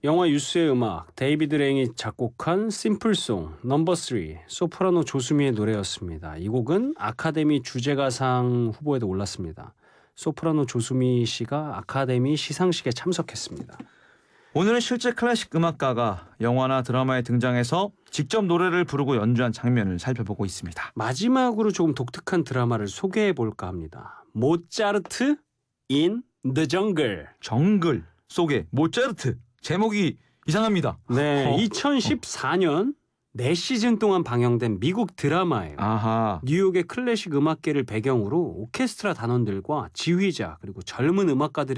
영화 유스의 음악, 데이비드 랭이 작곡한 심플송 넘버 3, 소프라노 조수미의 노래였습니다. 이 곡은 아카데미 주제가상 후보에도 올랐습니다. 소프라노 조수미 씨가 아카데미 시상식에 참석했습니다. 오늘은 실제 클래식 음악가가 영화나 드라마에 등장해서 직접 노래를 부르고 연주한 장면을 살펴보고 있습니다. 마지막으로 조금 독특한 드라마를 소개해볼까 합니다. 모차르트 인 더 정글. 정글 속의 모차르트. 제목이 이상합니다. 네, 2014년 4시즌 동안 방영된 미국 드라마예요. 아하. 뉴욕의 클래식 음악계를 배경으로 오케스트라 단원들과 지휘자 그리고 젊은 음악가들의